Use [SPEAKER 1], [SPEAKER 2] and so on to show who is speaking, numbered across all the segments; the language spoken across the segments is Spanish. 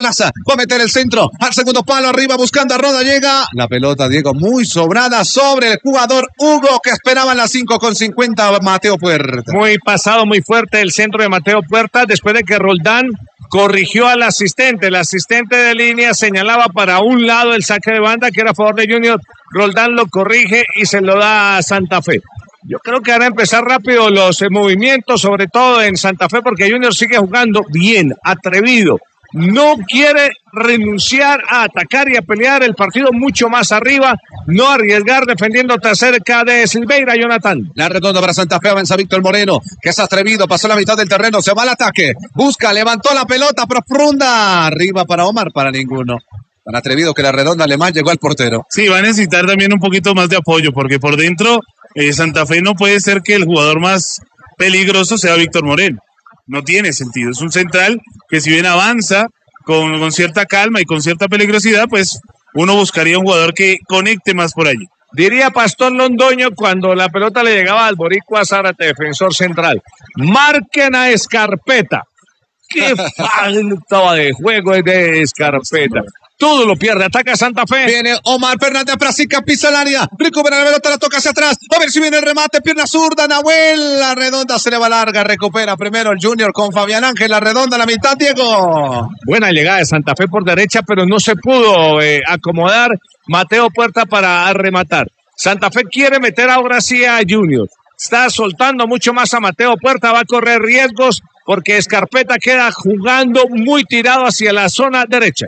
[SPEAKER 1] Plaza. Va a meter el centro al segundo palo arriba buscando a Roda. Llega la pelota, Diego, muy sobrada sobre el jugador Hugo que esperaba en las 5:50 Mateo Puerta.
[SPEAKER 2] Muy pasado, muy fuerte el centro de Mateo Puerta después de que Roldán corrigió al asistente. El asistente de línea señalaba para un lado el saque de banda que era a favor de Junior. Roldán lo corrige y se lo da a Santa Fe. Yo creo que van a empezar rápido los movimientos, sobre todo en Santa Fe, porque Junior sigue jugando bien, atrevido. No quiere renunciar a atacar y a pelear el partido mucho más arriba, no arriesgar defendiendo cerca de Silveira, Jonathan.
[SPEAKER 1] La redonda para Santa Fe, avanza Víctor Moreno, que es atrevido, pasó la mitad del terreno, se va al ataque, busca, levantó la pelota profunda, arriba para Omar, para ninguno. Tan atrevido que la redonda alemán llegó al portero.
[SPEAKER 3] Sí, va a necesitar también un poquito más de apoyo, porque por dentro Santa Fe no puede ser que el jugador más peligroso sea Víctor Moreno. No tiene sentido. Es un central que si bien avanza con cierta calma y con cierta peligrosidad, pues uno buscaría un jugador que conecte más por allí.
[SPEAKER 2] Diría Pastor Londoño cuando la pelota le llegaba al Boricua Zárate, defensor central. Marquen a Escarpeta. ¡Qué falta de juego es de Escarpeta! Todo lo pierde, ataca Santa Fe.
[SPEAKER 1] Viene Omar Fernández, Frasica, pisa el área, recupera la pelota, la toca hacia atrás, a ver si viene el remate, pierna zurda, Nahuel, la redonda se le va larga, recupera primero el Junior con Fabián Ángel, la redonda a la mitad, Diego.
[SPEAKER 2] Buena llegada de Santa Fe por derecha, pero no se pudo acomodar Mateo Puerta para rematar. Santa Fe quiere meter ahora sí a Junior, está soltando mucho más a Mateo Puerta, va a correr riesgos porque Escarpeta queda jugando muy tirado hacia la zona derecha.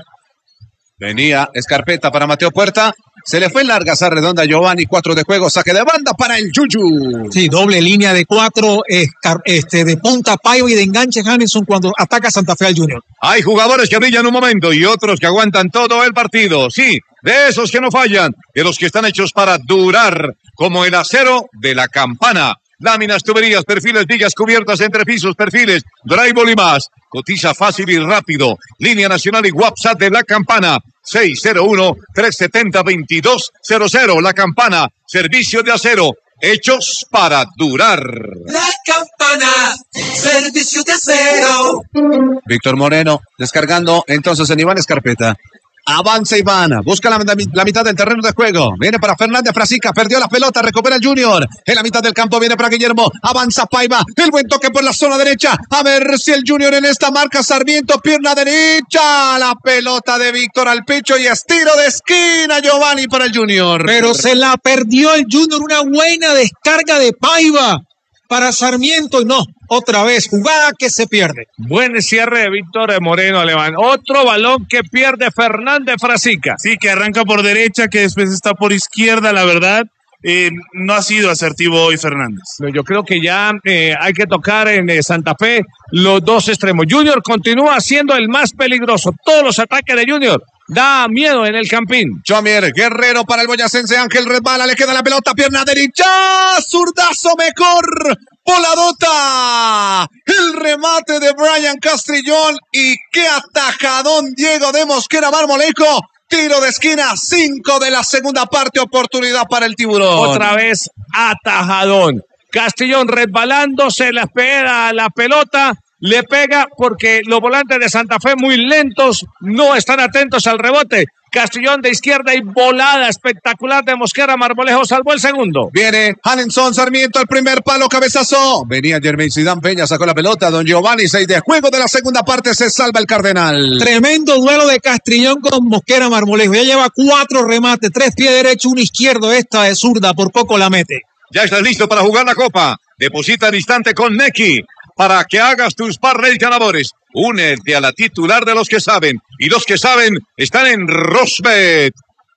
[SPEAKER 1] Venía Escarpeta para Mateo Puerta. Se le fue larga esa redonda Giovanni, 4 de juego, saque de banda para el Yuyu.
[SPEAKER 4] Sí, doble línea de 4, de punta Paiva y de enganche Hanson cuando ataca Santa Fe al Junior.
[SPEAKER 5] Hay jugadores que brillan un momento y otros que aguantan todo el partido. Sí, de esos que no fallan, de los que están hechos para durar, como el acero de la Campana. Láminas, tuberías, perfiles, vigas, cubiertas, entrepisos, perfiles, drywall y más. Cotiza fácil y rápido. Línea nacional y WhatsApp de La Campana. 601-370-2200. La Campana. Servicio de acero. Hechos para durar.
[SPEAKER 6] La Campana. Servicio de acero.
[SPEAKER 1] Víctor Moreno descargando entonces en Iván Escarpeta. Avanza Iván, busca la mitad del terreno de juego. Viene para Fernández, Frasica, perdió la pelota, recupera el Junior. En la mitad del campo viene para Guillermo. Avanza Paiva, el buen toque por la zona derecha. A ver si el Junior en esta marca. Sarmiento, pierna derecha. La pelota de Víctor al pecho y estiro de esquina, Giovanni, para el Junior.
[SPEAKER 4] Pero se la perdió el Junior, una buena descarga de Paiva para Sarmiento y no, otra vez, jugada que se pierde.
[SPEAKER 2] Buen cierre de Víctor Moreno, Alemán. Otro balón que pierde Fernández Frasica.
[SPEAKER 3] Sí, que arranca por derecha, que después está por izquierda, la verdad. No ha sido asertivo hoy Fernández.
[SPEAKER 2] Yo creo que ya hay que tocar en Santa Fe los dos extremos. Junior continúa siendo el más peligroso. Todos los ataques de Junior da miedo en el Campín.
[SPEAKER 1] Chomier, Guerrero para el boyacense, Ángel resbala, le queda la pelota, pierna derecha, zurdazo mejor, voladota, el remate de Brian Castrillón y qué atajadón Diego de Mosquera Marmolejo. Tiro de esquina, 5 de la segunda parte, oportunidad para el Tiburón.
[SPEAKER 2] Otra vez atajadón. Castrillón resbalando, se le pega a la pelota, le pega porque los volantes de Santa Fe muy lentos, no están atentos al rebote. Castrillón de izquierda y volada espectacular de Mosquera Marmolejo, salvó el segundo.
[SPEAKER 1] Viene Hanenson, Sarmiento, el primer palo, cabezazo. Venía Jermaine Zidane Peña, sacó la pelota, don Giovanni, 6 de juego de la segunda parte, se salva el Cardenal.
[SPEAKER 4] Tremendo duelo de Castrillón con Mosquera Marmolejo, ya lleva 4 remates, 3 pies derecho, 1 izquierdo, esta es zurda, por poco la mete.
[SPEAKER 5] Ya estás listo para jugar la Copa. Deposita al instante con Nequi para que hagas tus parlays ganadores. Únete a la titular de los que saben. Y los que saben están en Rosbet.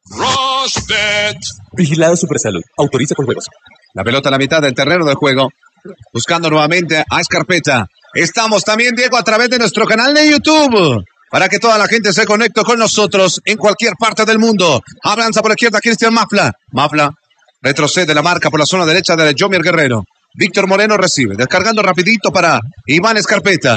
[SPEAKER 7] Rosbet.
[SPEAKER 8] Vigilado Supersalud. Autoriza con juegos.
[SPEAKER 1] La pelota a la mitad del terreno de juego. Buscando nuevamente a Escarpeta. Estamos también, Diego, a través de nuestro canal de YouTube. Para que toda la gente se conecte con nosotros en cualquier parte del mundo. Avanza por la izquierda Cristian Mafla. Mafla retrocede la marca por la zona derecha de Jomier Guerrero. Víctor Moreno recibe, descargando rapidito para Iván Escarpeta.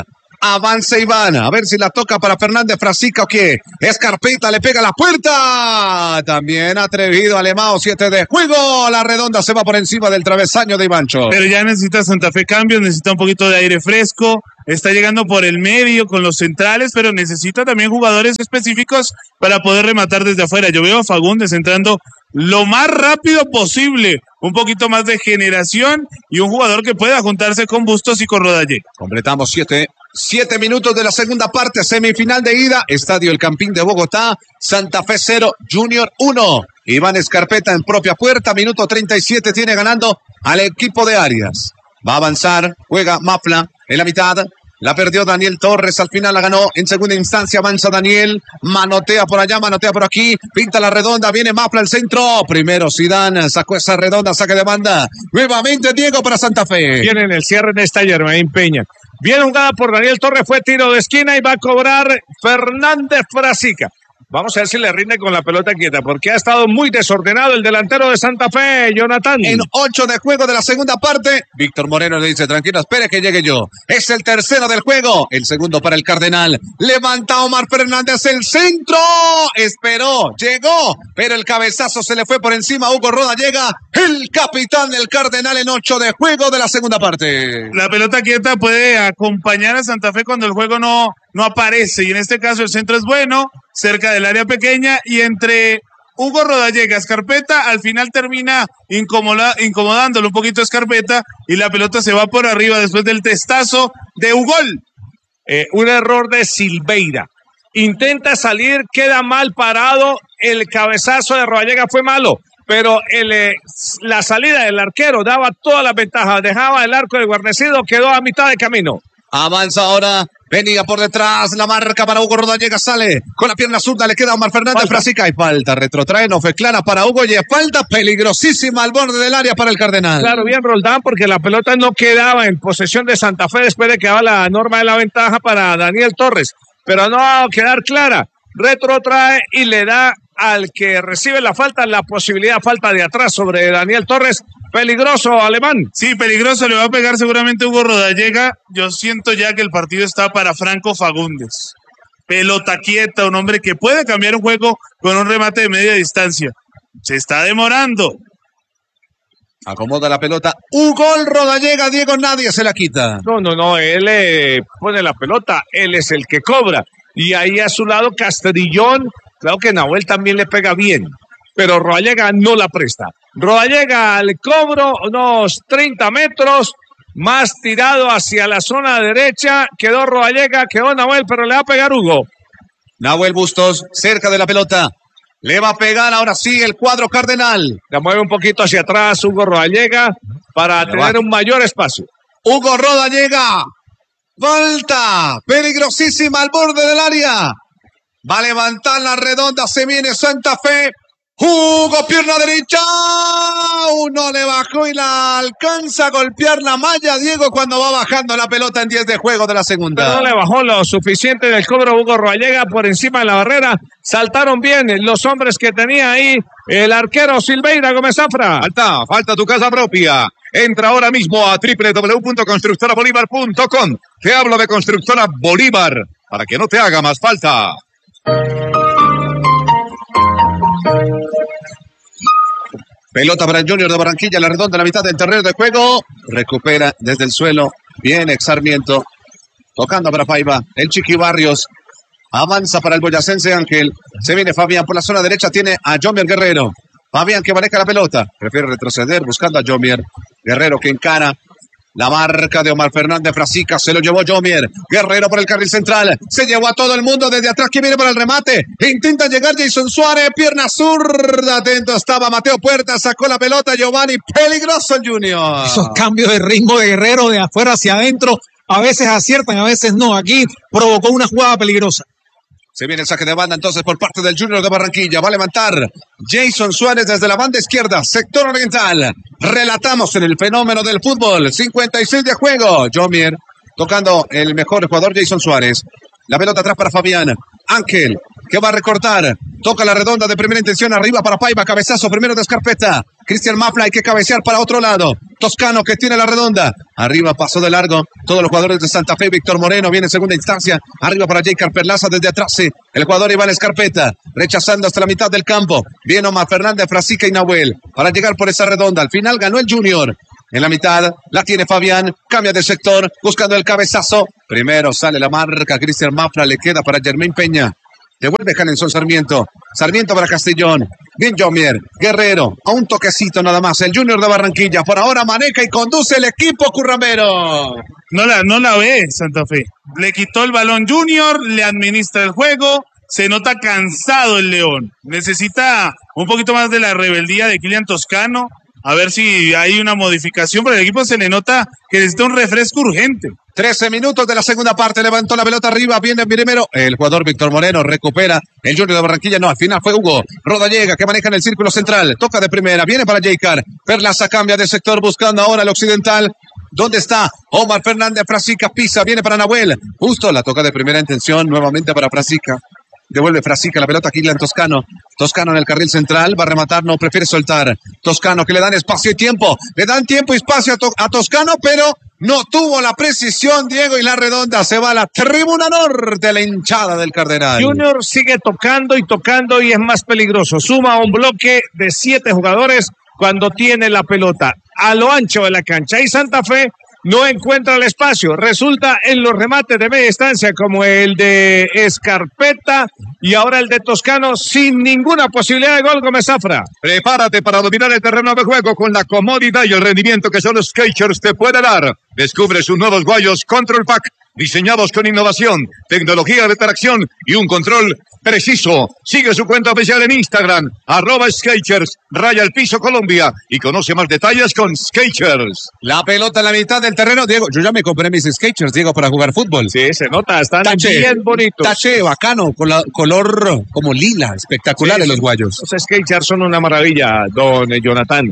[SPEAKER 1] Avanza Iván, a ver si la toca para Fernández Frasica o qué. Escarpeta le pega a la puerta. También atrevido Alemão, 7 de juego. La redonda se va por encima del travesaño de Ivancho.
[SPEAKER 3] Pero ya necesita Santa Fe cambios, necesita un poquito de aire fresco. Está llegando por el medio con los centrales, pero necesita también jugadores específicos para poder rematar desde afuera. Yo veo a Fagundes entrando lo más rápido posible, un poquito más de generación y un jugador que pueda juntarse con Bustos y con Rodallega.
[SPEAKER 1] Completamos 7 minutos de la segunda parte, semifinal de ida, Estadio El Campín de Bogotá, Santa Fe 0, Junior 1. Iván Escarpeta en propia puerta, minuto 37, tiene ganando al equipo de Arias. Va a avanzar, juega Mafla en la mitad. La perdió Daniel Torres, al final la ganó en segunda instancia, avanza Daniel, manotea por allá, manotea por aquí, pinta la redonda, viene Mafla al centro, primero Zidane, sacó esa redonda, saque de banda, nuevamente Diego para Santa Fe.
[SPEAKER 2] Viene en el cierre de esta Germain Peña. Bien jugada por Daniel Torres, fue tiro de esquina y va a cobrar Fernández Frasica. Vamos a ver si le rinde con la pelota quieta, porque ha estado muy desordenado el delantero de Santa Fe, Jonathan.
[SPEAKER 1] En 8 de juego de la segunda parte, Víctor Moreno le dice, tranquilo, espere que llegue yo. Es el tercero del juego, el segundo para el Cardenal. Levanta Omar Fernández, el centro. Esperó, llegó, pero el cabezazo se le fue por encima. Hugo Rodallega, el capitán del Cardenal en 8 de juego de la segunda parte.
[SPEAKER 3] La pelota quieta puede acompañar a Santa Fe cuando el juego no aparece, y en este caso el centro es bueno, cerca del área pequeña, y entre Hugo Rodallega, Escarpeta, al final termina incomodándolo un poquito a Escarpeta, y la pelota se va por arriba después del testazo de Ugol.
[SPEAKER 2] Un error de Silveira. Intenta salir, queda mal parado, el cabezazo de Rodallega fue malo, pero la salida del arquero daba todas las ventajas, dejaba el arco desguarnecido, quedó a mitad de camino.
[SPEAKER 1] Avanza ahora, venía por detrás, la marca para Hugo Rodallega, sale con la pierna zurda, le queda a Omar Fernández Frasica y falta, retrotrae, no fue clara para Hugo y falta peligrosísima al borde del área para el Cardenal.
[SPEAKER 2] Claro, bien Roldán, porque la pelota no quedaba en posesión de Santa Fe después de que daba la norma de la ventaja para Daniel Torres, pero no va a quedar clara, retrotrae y le da al que recibe la falta la posibilidad, falta de atrás sobre Daniel Torres. Peligroso, Alemán.
[SPEAKER 3] Sí, peligroso, le va a pegar seguramente Hugo Rodallega. Yo siento ya que el partido está para Franco Fagundes. Pelota quieta, un hombre que puede cambiar un juego con un remate de media distancia. Se está demorando.
[SPEAKER 1] Acomoda la pelota. Hugo Rodallega, Diego, nadie se la quita.
[SPEAKER 2] No, él pone la pelota, él es el que cobra. Y ahí a su lado Castrillón, claro que Nahuel también le pega bien, pero Rodallega no la presta. Rodallega al cobro, unos 30 metros, más tirado hacia la zona derecha. Quedó Rodallega, quedó Nahuel, pero le va a pegar Hugo.
[SPEAKER 1] Nahuel Bustos, cerca de la pelota. Le va a pegar ahora sí el cuadro Cardenal.
[SPEAKER 2] La mueve un poquito hacia atrás Hugo Rodallega para tener un mayor espacio.
[SPEAKER 1] Hugo Rodallega. Falta peligrosísima al borde del área. Va a levantar la redonda, se viene Santa Fe. Hugo, pierna derecha. Uno le bajó y la alcanza a golpear la malla, Diego, cuando va bajando la pelota en 10 de juego de la segunda.
[SPEAKER 2] Pero no le bajó lo suficiente del cobro Hugo Rodallega por encima de la barrera. Saltaron bien los hombres que tenía ahí el arquero Silveira Gómez Zafra.
[SPEAKER 5] Falta tu casa propia. Entra ahora mismo a www.constructorabolívar.com. Te hablo de Constructora Bolívar para que no te haga más falta.
[SPEAKER 1] Pelota para el Junior de Barranquilla, la redonda en la mitad del terreno de juego. Recupera desde el suelo. Bien, Sarmiento. Tocando para Paiva. El Chiqui Barrios. Avanza para el boyacense Ángel. Se viene Fabián por la zona derecha. Tiene a Jomier Guerrero. Fabián que maneja la pelota. Prefiere retroceder buscando a Jomier. Guerrero que encara. La marca de Omar Fernández Frasica, se lo llevó Jomier. Guerrero por el carril central. Se llevó a todo el mundo desde atrás que viene para el remate. Intenta llegar Jason Suárez. Pierna zurda. Atento estaba Mateo Puerta. Sacó la pelota Giovanni. Peligroso el Junior.
[SPEAKER 4] Esos cambios de ritmo de Guerrero de afuera hacia adentro. A veces aciertan, a veces no. Aquí provocó una jugada peligrosa.
[SPEAKER 1] Se viene el saque de banda entonces por parte del Junior de Barranquilla. Va a levantar Jason Suárez desde la banda izquierda, sector oriental. Relatamos en el fenómeno del fútbol. 56 de juego. Jomier tocando el mejor jugador Jason Suárez. La pelota atrás para Fabián. Ángel que va a recortar. Toca la redonda de primera intención arriba para Paiva. Cabezazo primero de Escarpeta. Cristian Mafla, hay que cabecear para otro lado. Toscano que tiene la redonda. Arriba pasó de largo. Todos los jugadores de Santa Fe. Víctor Moreno viene en segunda instancia. Arriba para Jaycar Perlaza desde atrás. El jugador Iván Escarpeta. Rechazando hasta la mitad del campo. Viene Omar Fernández, Frasica y Nahuel. Para llegar por esa redonda. Al final ganó el Junior. En la mitad la tiene Fabián. Cambia de sector. Buscando el cabezazo. Primero sale la marca. Cristian Mafla le queda para Germán Peña. Devuelve Jalenson Sarmiento. Sarmiento para Castellón. Bien Jomier. Guerrero. A un toquecito nada más. El Junior de Barranquilla. Por ahora maneja y conduce el equipo currambero.
[SPEAKER 3] No la ve Santa Fe. Le quitó el balón Junior, le administra el juego. Se nota cansado el León. Necesita un poquito más de la rebeldía de Kylian Toscano. A ver si hay una modificación, pero el equipo se le nota que necesita un refresco urgente.
[SPEAKER 1] 13 minutos de la segunda parte, levantó la pelota arriba, viene primero el jugador Víctor Moreno, recupera el Junior de Barranquilla, no, al final fue Hugo Rodallega que maneja en el círculo central, toca de primera, viene para Jaycar, Perlaza cambia de sector buscando ahora el occidental. ¿Dónde está? Omar Fernández, Frasica pisa, viene para Nahuel, justo la toca de primera intención, nuevamente para Frasica. Devuelve Frasica la pelota aquí en Toscano. Toscano en el carril central. Va a rematar, no prefiere soltar. Toscano que le dan espacio y tiempo. Le dan tiempo y espacio a Toscano, pero no tuvo la precisión, Diego, y la redonda se va a la tribuna norte, la hinchada del Cardenal.
[SPEAKER 2] Junior sigue tocando y es más peligroso. Suma un bloque de 7 jugadores cuando tiene la pelota a lo ancho de la cancha. Y Santa Fe no encuentra el espacio, resulta en los remates de media distancia como el de Escarpeta y ahora el de Toscano sin ninguna posibilidad de gol. Gómez Zafra.
[SPEAKER 5] Prepárate para dominar el terreno de juego con la comodidad y el rendimiento que solo Skechers te puede dar. Descubre sus nuevos guayos Control Pack, diseñados con innovación, tecnología de tracción y un control preciso. Sigue su cuenta oficial en Instagram, @Skechers, _al_piso Colombia, y conoce más detalles con Skechers.
[SPEAKER 1] La pelota en la mitad del terreno, Diego. Yo ya me compré mis Skechers, Diego, para jugar fútbol.
[SPEAKER 2] Sí, se nota, están bien bonitos.
[SPEAKER 1] Tache bacano, con la color como lila, espectacular en los guayos.
[SPEAKER 2] Los Skechers son una maravilla, don Jonathan.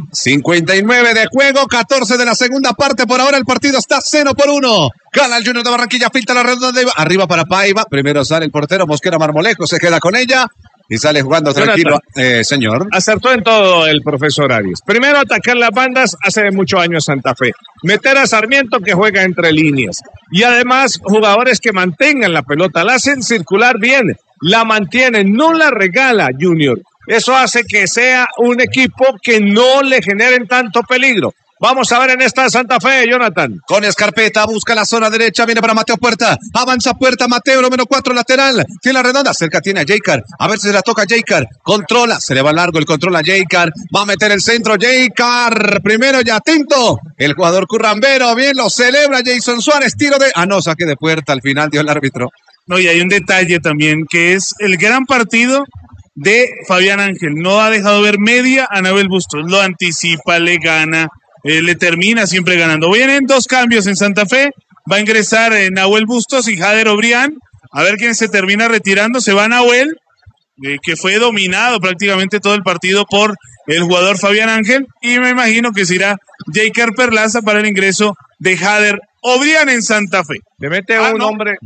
[SPEAKER 1] 59 de juego, 14 de la segunda parte. Por ahora el partido está 0-1. Gana el Junior de Barranquilla, pinta la redonda, arriba para Paiva. Primero sale el portero Mosquera Marmolejo, se queda con ella y sale jugando tranquilo. Señor.
[SPEAKER 2] Acertó en todo el profesor Arias. Primero atacar las bandas, hace muchos años Santa Fe. Meter a Sarmiento que juega entre líneas. Y además jugadores que mantengan la pelota, la hacen circular bien, la mantienen, no la regala Junior. Eso hace que sea un equipo que no le generen tanto peligro. Vamos a ver en esta Santa Fe, Jonathan.
[SPEAKER 1] Con Escarpeta, busca la zona derecha, viene para Mateo Puerta. Avanza Puerta, Mateo, número 4, lateral. Tiene la redonda, cerca tiene a Jaycar. A ver si se la toca a Jaycar. Controla, se le va largo el control a Jaycar. Va a meter el centro, Jaycar. Primero ya atento. El jugador currambero, bien, lo celebra Jason Suárez. Tiro de... no, saque de Puerta, al final dio el árbitro.
[SPEAKER 3] No, y hay un detalle también, que es el gran partido de Fabián Ángel. No ha dejado ver media a Nahuel Bustos. Lo anticipa, le gana. Le termina siempre ganando. Vienen 2 cambios en Santa Fe. Va a ingresar Nahuel Bustos y Jader Obrián. A ver quién se termina retirando. Se va Nahuel, que fue dominado prácticamente todo el partido por el jugador Fabián Ángel. Y me imagino que se irá Jaycar Perlaza para el ingreso de Jader Obrián en Santa Fe.
[SPEAKER 2] Le mete un hombre.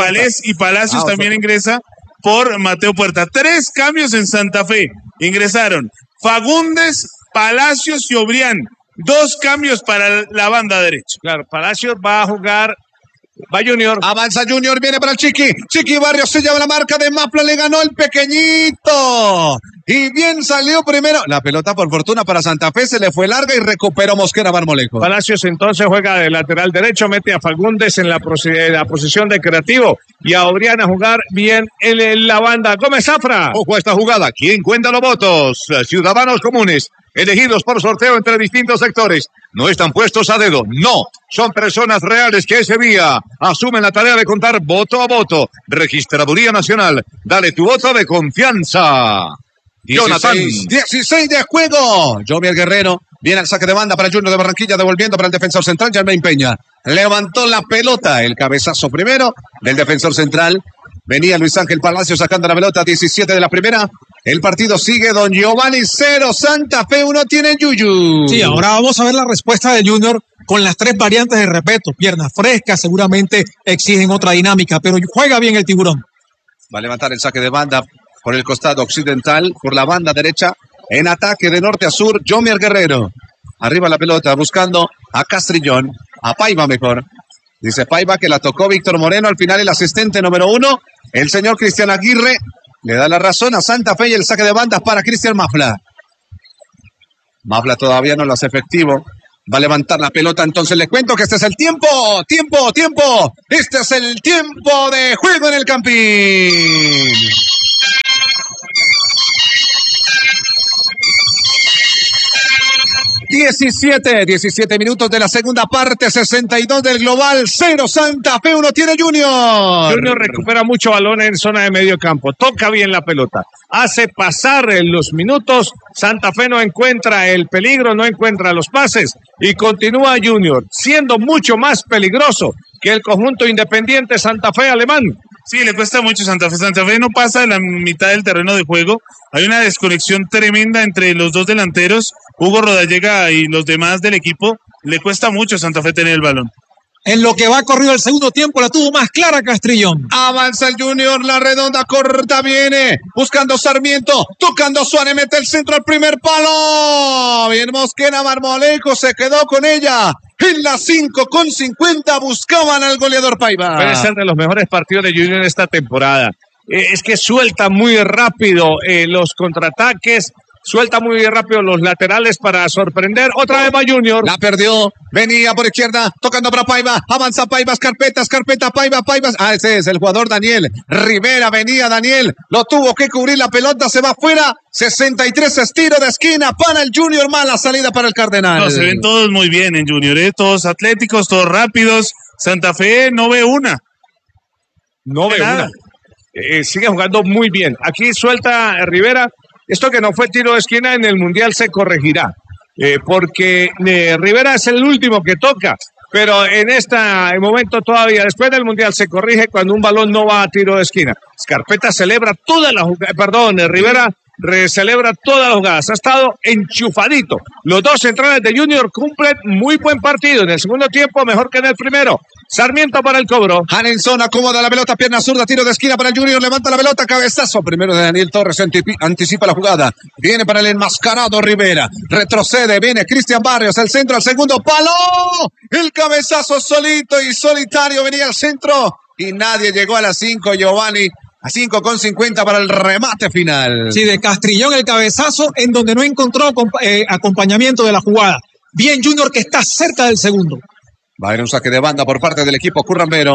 [SPEAKER 3] Y Palacios también ingresa por Mateo Puerta. 3 cambios en Santa Fe. Ingresaron Fagundes, Palacios y Obrián. 2 cambios para la banda derecha.
[SPEAKER 2] Claro, Palacios va a jugar. Va Junior.
[SPEAKER 1] Avanza Junior, viene para el Chiqui. Chiqui Barrios se lleva la marca de Mapla, le ganó el pequeñito. Y bien salió primero. La pelota por fortuna para Santa Fe se le fue larga y recuperó Mosquera Marmolejo.
[SPEAKER 2] Palacios entonces juega de lateral derecho, mete a Fagundes en la posición de creativo y a Obrián a jugar bien en la banda. Gómez Zafra.
[SPEAKER 5] Ojo a esta jugada. ¿Quién cuenta los votos? Ciudadanos comunes, elegidos por sorteo entre distintos sectores. No están puestos a dedo, no. Son personas reales que ese día asumen la tarea de contar voto a voto. Registraduría Nacional, dale tu voto de confianza. 16 de juego. Joviel Guerrero viene al saque de banda para el Junior de Barranquilla, devolviendo para el defensor central, Germán Peña. Levantó la pelota, el cabezazo primero del defensor central. Venía Luis Ángel Palacio sacando la pelota, 17 de la primera. El partido sigue, don Giovanni, 0, Santa Fe 1, tiene Yuyu.
[SPEAKER 4] Sí, ahora vamos a ver la respuesta de Junior con las 3 variantes de repeto. Piernas frescas seguramente exigen otra dinámica, pero juega bien el Tiburón.
[SPEAKER 1] Va a levantar el saque de banda por el costado occidental, por la banda derecha. En ataque de norte a sur, Jomier Guerrero. Arriba la pelota, buscando a Castrillón, a Paiva mejor. Dice Paiva que la tocó Víctor Moreno. Al final el asistente número 1, el señor Cristian Aguirre, le da la razón a Santa Fe y el saque de bandas para Cristian Mafla. Mafla todavía no lo hace efectivo. Va a levantar la pelota, entonces le cuento que este es el tiempo. Este es el tiempo de juego en el Campín. 17 minutos de la segunda parte, 62 del global, 0 Santa Fe, 1 tiene Junior.
[SPEAKER 2] Junior recupera mucho balón en zona de medio campo, toca bien la pelota, hace pasar en los minutos, Santa Fe no encuentra el peligro, no encuentra los pases y continúa Junior, siendo mucho más peligroso que el conjunto Independiente Santa Fe alemán.
[SPEAKER 3] Sí, le cuesta mucho Santa Fe. Santa Fe no pasa de la mitad del terreno de juego. Hay una desconexión tremenda entre los dos delanteros, Hugo Rodallega y los demás del equipo. Le cuesta mucho a Santa Fe tener el balón.
[SPEAKER 4] En lo que va corrido el segundo tiempo, la tuvo más clara Castrillón.
[SPEAKER 1] Avanza el Junior, la redonda corta viene, buscando Sarmiento, tocando Suárez, mete el centro al primer palo. Bien Mosquera, Marmolejo se quedó con ella. En la 5:50 buscaban al goleador Paiva.
[SPEAKER 2] Puede ser de los mejores partidos de Junior esta temporada. Es que suelta muy rápido los contraataques, suelta muy rápido los laterales para sorprender. Otra vez va Junior.
[SPEAKER 1] La perdió, venía por izquierda, tocando para Paiva, avanza Paiva, Escarpeta, Paiva. Ese es el jugador Daniel Rivera, venía Daniel, lo tuvo que cubrir la pelota, se va afuera. 63 estiro de esquina para el Junior, mala salida para el Cardenal.
[SPEAKER 3] No, se ven todos muy bien en Junior, todos atléticos, todos rápidos. Santa Fe no ve una.
[SPEAKER 2] No ve una. Sigue jugando muy bien. Aquí suelta Rivera. Esto que no fue tiro de esquina en el Mundial se corregirá, porque Rivera es el último que toca, pero en este momento todavía, después del Mundial, se corrige cuando un balón no va a tiro de esquina. Escarpeta celebra toda la jugada, Rivera celebra todas las jugadas, ha estado enchufadito. Los dos centrales de Junior cumplen muy buen partido, en el segundo tiempo mejor que en el primero. Sarmiento para el cobro.
[SPEAKER 1] Hanenson acomoda la pelota, pierna zurda, tiro de esquina para el Junior, levanta la pelota, cabezazo. Primero de Daniel Torres, anticipa la jugada. Viene para el enmascarado Rivera. Retrocede, viene Cristian Barrios, el centro al segundo palo. El cabezazo solito y solitario venía al centro. Y nadie llegó a las 5, Giovanni. A 5:50 para el remate final.
[SPEAKER 4] Sí, de Castrillón el cabezazo en donde no encontró acompañamiento de la jugada. Bien Junior que está cerca del segundo.
[SPEAKER 1] Va a haber un saque de banda por parte del equipo currambero.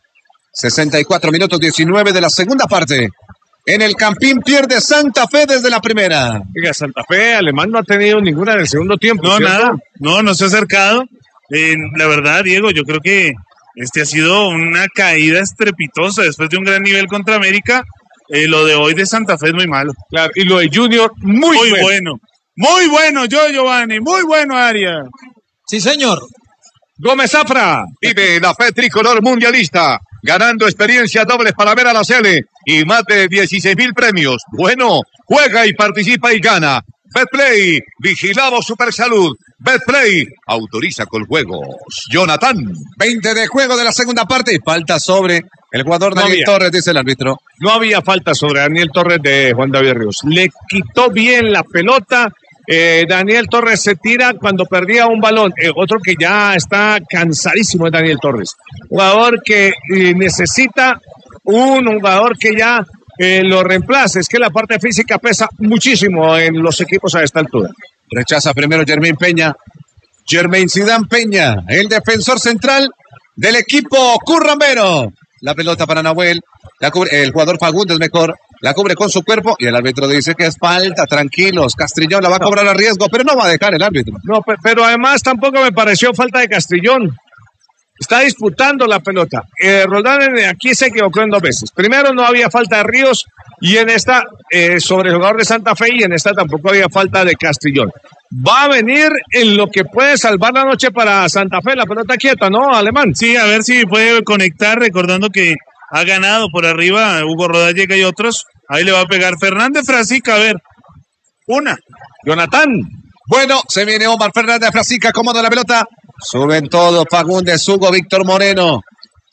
[SPEAKER 1] 64 minutos 19 de la segunda parte. En el Campín pierde Santa Fe desde la primera.
[SPEAKER 2] Oiga, Santa Fe, Alemán no ha tenido ninguna en el segundo tiempo.
[SPEAKER 3] No,
[SPEAKER 2] ¿cierto?
[SPEAKER 3] nada. No se ha acercado. La verdad, Diego, yo creo que ha sido una caída estrepitosa después de un gran nivel contra América. Lo de hoy de Santa Fe es muy malo.
[SPEAKER 2] Claro, y lo de Junior, muy
[SPEAKER 3] bueno. Muy bueno, Giovanni. Muy bueno, Arias.
[SPEAKER 4] Sí, señor.
[SPEAKER 2] Gómez Zafra.
[SPEAKER 5] Vive la fe tricolor mundialista, ganando experiencias dobles para ver a la Sele y más de 16,000 premios. Bueno, juega y participa y gana. Betplay, vigilado Supersalud. Betplay, autoriza con juegos. Jonathan.
[SPEAKER 1] 20 de juego de la segunda parte y falta sobre el jugador Daniel Torres, dice el árbitro.
[SPEAKER 2] No había falta sobre Daniel Torres de Juan David Ríos. Le quitó bien la pelota. Daniel Torres se tira cuando perdía un balón. Otro que ya está cansadísimo es Daniel Torres. Jugador que necesita un jugador que ya lo reemplace. Es que la parte física pesa muchísimo en los equipos a esta altura.
[SPEAKER 1] Rechaza primero Germain Peña. Germain Zidane Peña, el defensor central del equipo currambero. La pelota para Nahuel. La cubre, el jugador Fagundes mejor. La cubre con su cuerpo y el árbitro dice que es falta. Tranquilos, Castrillón la va a cobrar a riesgo, pero no va a dejar el árbitro.
[SPEAKER 2] No, pero además tampoco me pareció falta de Castrillón. Está disputando la pelota. Roldán aquí se equivocó en 2 veces. Primero no había falta de Ríos y en esta sobre el jugador de Santa Fe y en esta tampoco había falta de Castrillón. Va a venir en lo que puede salvar la noche para Santa Fe, la pelota quieta, ¿no, Alemán?
[SPEAKER 3] Sí, a ver si puede conectar, recordando que ha ganado por arriba Hugo Rodallega y otros. Ahí le va a pegar Fernández Frasica, a ver. Una.
[SPEAKER 2] Jonathan.
[SPEAKER 1] Bueno, se viene Omar Fernández Frasica, acomoda la pelota. Suben todos, Fagundes, Hugo, Víctor Moreno.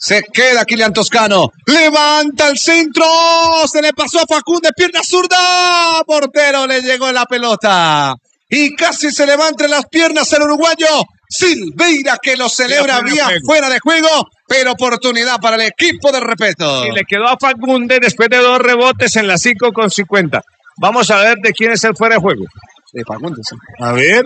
[SPEAKER 1] Se queda Kylian Toscano. Levanta el centro. Se le pasó a Facundo de pierna zurda. Portero le llegó la pelota. Y casi se levanta las piernas el uruguayo Silveira, que lo celebra vía fuera de juego, pero oportunidad para el equipo de Repeto.
[SPEAKER 2] Y le quedó a Fagundes después de 2 rebotes en las 5:50. Vamos a ver de quién es el fuera de juego.
[SPEAKER 1] De Fagundes.
[SPEAKER 3] A ver.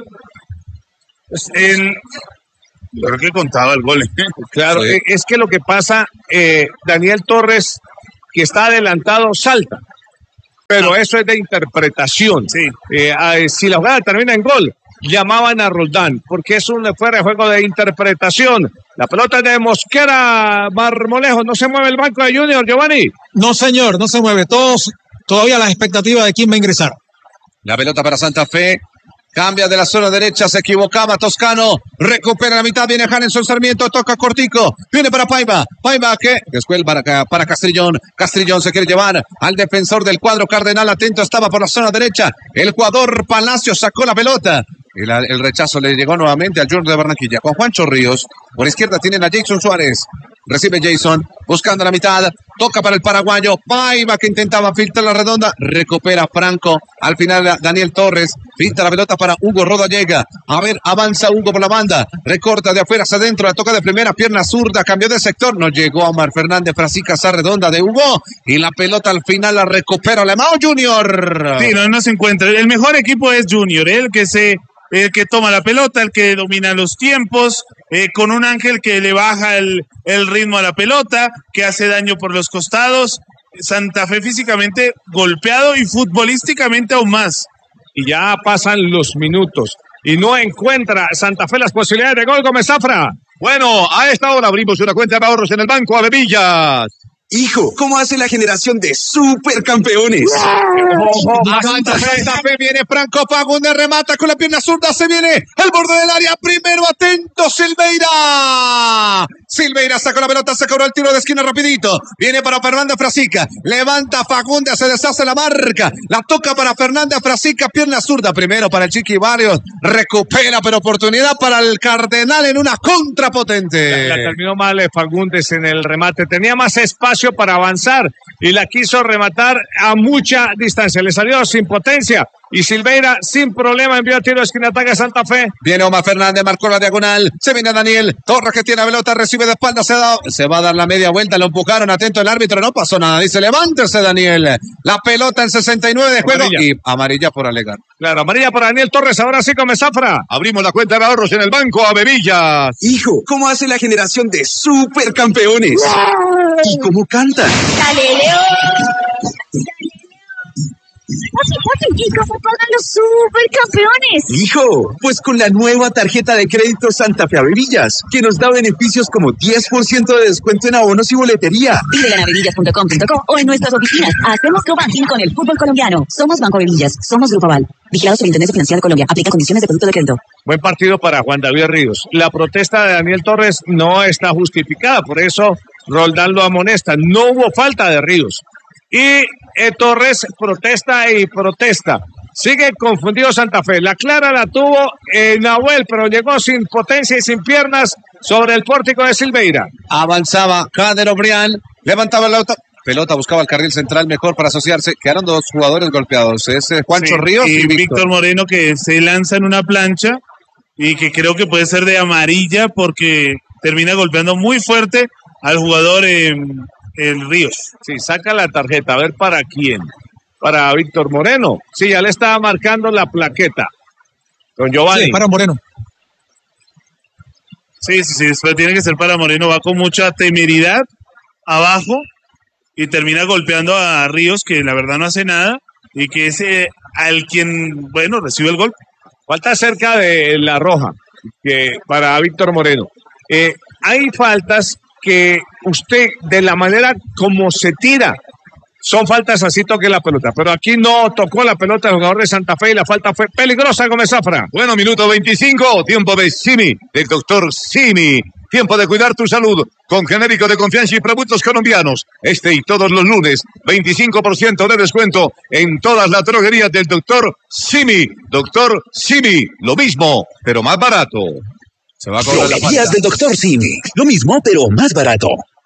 [SPEAKER 3] Creo que contaba el gol.
[SPEAKER 2] Claro, sí. Es que lo que pasa, Daniel Torres, que está adelantado, salta. Pero eso es de interpretación.
[SPEAKER 3] Sí.
[SPEAKER 2] Si la jugada termina en gol, llamaban a Roldán, porque es un fuera de juego de interpretación. La pelota es de Mosquera, Marmolejo. ¿No se mueve el banco de Junior, Giovanni?
[SPEAKER 4] No, señor, no se mueve. Todavía las expectativas de quién va a ingresar.
[SPEAKER 1] La pelota para Santa Fe. Cambia de la zona derecha, se equivocaba Toscano, recupera la mitad, viene Hanenson Sarmiento, toca cortico, viene para Paiva que después para Castrillón se quiere llevar al defensor del cuadro cardenal, atento estaba por la zona derecha, el jugador Palacio sacó la pelota, el rechazo le llegó nuevamente al Junior de Barranquilla, con Juancho Ríos, por izquierda tienen a Jason Suárez, recibe Jason, buscando la mitad, toca para el paraguayo, Paiva que intentaba filtrar la redonda, recupera Franco, al final Daniel Torres, filtra la pelota para Hugo Rodallega, a ver, avanza Hugo por la banda, recorta de afuera hacia adentro, la toca de primera, pierna zurda, cambió de sector, no llegó a Omar Fernández, Frasica esa redonda de Hugo, y la pelota al final la recupera Alemão Junior.
[SPEAKER 3] Sí, no se encuentra, el mejor equipo es Junior, el que toma la pelota, el que domina los tiempos, con un Ángel que le baja el ritmo a la pelota, que hace daño por los costados. Santa Fe físicamente golpeado y futbolísticamente aún más.
[SPEAKER 2] Y ya pasan los minutos y no encuentra Santa Fe las posibilidades de gol. Gómez Zafra.
[SPEAKER 5] Bueno, a esta hora abrimos una cuenta de ahorros en el Banco Avevillas.
[SPEAKER 9] Hijo, ¿cómo hace la generación de supercampeones?
[SPEAKER 1] Santa Fe, viene Franco Fagundes, remata con la pierna zurda, se viene al borde del área, primero atento Silveira sacó la pelota, se cobró el tiro de esquina rapidito, viene para Fernández Frasica, levanta Fagundes, se deshace la marca, la toca para Fernández Frasica, pierna zurda, primero para el Chiqui Barrios, recupera, pero oportunidad para el Cardenal en una contrapotente.
[SPEAKER 2] La terminó mal Fagundes en el remate, tenía más espacio para avanzar y la quiso rematar a mucha distancia, le salió sin potencia y Silveira sin problema envió a tiro de esquina, ataca a Santa Fe.
[SPEAKER 1] Viene Omar Fernández, marcó la diagonal, se viene Daniel Torres que tiene la pelota, recibe de espalda, se va a dar la media vuelta, lo empujaron, atento el árbitro, no pasó nada, dice levántese Daniel, la pelota en 69 de juego y amarilla por alegar.
[SPEAKER 2] Claro, amarilla para Daniel Torres, ahora sí come Zafra.
[SPEAKER 5] Abrimos la cuenta de ahorros en el Banco Avevillas.
[SPEAKER 9] Hijo, ¿cómo hace la generación de supercampeones? ¿Y cómo cantan?
[SPEAKER 10] ¡Dale, León! ¿Y cómo pagan los supercampeones?
[SPEAKER 9] Hijo, pues con la nueva tarjeta de crédito Santa Fe Avevillas, que nos da beneficios como 10% de descuento en abonos y boletería.
[SPEAKER 10] Pídela en avevillas.com.co o en nuestras oficinas. Hacemos co-banking con el fútbol colombiano. Somos Banco Avevillas, somos Grupo Aval. Vigilados por Intendencia Financiera de Colombia. Aplica condiciones de producto de crédito.
[SPEAKER 2] Buen partido para Juan David Ríos. La protesta de Daniel Torres no está justificada, por eso Roldán lo amonesta. No hubo falta de Ríos. Y Torres protesta y protesta. Sigue confundido Santa Fe. La clara la tuvo Nahuel, pero llegó sin potencia y sin piernas sobre el pórtico de Silveira.
[SPEAKER 1] Avanzaba Jader Obrián, levantaba la pelota, buscaba el carril central mejor para asociarse. Quedaron dos jugadores golpeados. Es Juancho Ríos
[SPEAKER 3] y Víctor Moreno, que se lanza en una plancha y que creo que puede ser de amarilla porque termina golpeando muy fuerte al jugador el Ríos.
[SPEAKER 2] Sí, saca la tarjeta, a ver para quién. Para Víctor Moreno. Sí, ya le estaba marcando la plaqueta. Don Giovanni.
[SPEAKER 4] Sí, para Moreno.
[SPEAKER 3] Sí, después tiene que ser para Moreno. Va con mucha temeridad abajo y termina golpeando a Ríos, que la verdad no hace nada, y que es al quien, bueno, recibe el golpe.
[SPEAKER 2] Falta cerca de la roja, que para Víctor Moreno. Hay faltas que usted, de la manera como se tira, son faltas así toque la pelota, pero aquí no tocó la pelota el jugador de Santa Fe y la falta fue peligrosa, Gómez Zafra.
[SPEAKER 5] Bueno, minuto 25, tiempo de Simi, del doctor Simi. Tiempo de cuidar tu salud con genérico de confianza y productos colombianos. Este y todos los lunes, 25% de descuento en todas las droguerías del doctor Simi. Doctor Simi, lo mismo, pero más barato.
[SPEAKER 9] Se va a cobrar la falta. Del doctor Simi, lo mismo, pero más barato.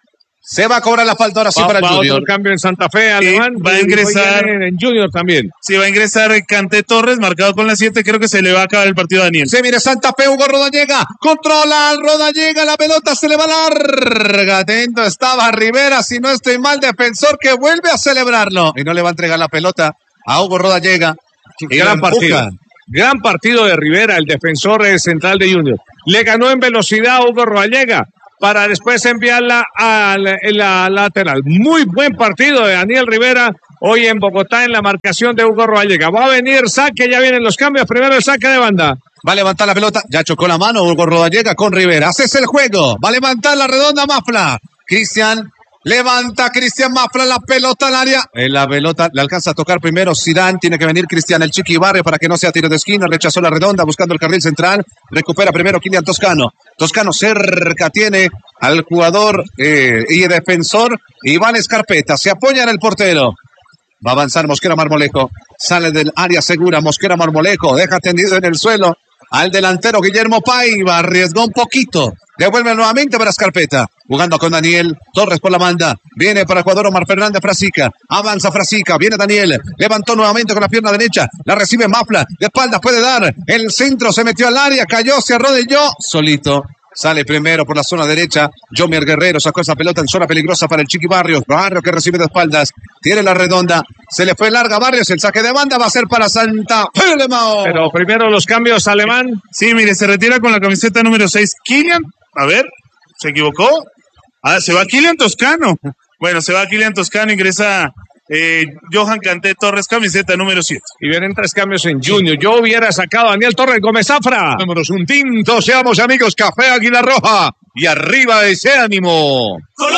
[SPEAKER 1] Se va a cobrar la falta ahora sí para el Junior.
[SPEAKER 2] Otro cambio en Santa Fe, Alemán.
[SPEAKER 3] Va a ingresar
[SPEAKER 2] en Junior también.
[SPEAKER 3] Sí, va a ingresar Kanté Torres, marcado con la 7. Creo que se le va a acabar el partido a Daniel.
[SPEAKER 1] Se mire Santa Fe, Hugo Rodallega. Controla al Rodallega, la pelota se le va larga. Atento estaba Rivera, si no estoy mal, defensor que vuelve a celebrarlo. Y no le va a entregar la pelota a Hugo Rodallega.
[SPEAKER 2] Gran partido. Gran partido de Rivera, el defensor central de Junior. Le ganó en velocidad a Hugo Rodallega para después enviarla a la lateral. Muy buen partido de Daniel Rivera hoy en Bogotá en la marcación de Hugo Rodallega. Va a venir saque, ya vienen los cambios. Primero el saque de banda.
[SPEAKER 1] Va a levantar la pelota, ya chocó la mano Hugo Rodallega con Rivera. Haces el juego, va a levantar la redonda Mafla. Cristian Mafla la pelota al área. En la pelota le alcanza a tocar primero Zidane. Tiene que venir Cristian el Chiqui Barrio para que no sea tiro de esquina. Rechazó la redonda buscando el carril central. Recupera primero Kylian Toscano. Toscano cerca tiene al jugador y defensor Iván Escarpeta. Se apoya en el portero. Va a avanzar Mosquera Marmolejo. Sale del área segura Mosquera Marmolejo. Deja tendido en el suelo al delantero Guillermo Paiva. Arriesgó un poquito. Devuelve nuevamente para Escarpeta. Jugando con Daniel Torres por la banda. Viene para el jugador Omar Fernández Frasica. Avanza Frasica. Viene Daniel. Levantó nuevamente con la pierna derecha. La recibe Mafla. De espaldas puede dar. El centro se metió al área. Cayó, se arrodilló. Solito. Sale primero por la zona derecha. Jomier Guerrero sacó esa pelota en zona peligrosa para el Chiqui Barrios. Barrios que recibe de espaldas. Tiene la redonda. Se le fue larga Barrios. El saque de banda va a ser para Santa Fe.
[SPEAKER 2] Pero primero los cambios, Alemán.
[SPEAKER 3] Sí, mire, se retira con la camiseta número 6. Kylian, a ver, ¿se equivocó? Se va Kylian Toscano. Bueno, se va Kylian Toscano, ingresa Johan Kanté Torres, camiseta número 7.
[SPEAKER 2] Y vienen 3 cambios en Junior. Yo hubiera sacado a Daniel Torres Gómez Zafra.
[SPEAKER 5] Vámonos un tinto, seamos amigos, Café Águila Roja. Y arriba ese ánimo.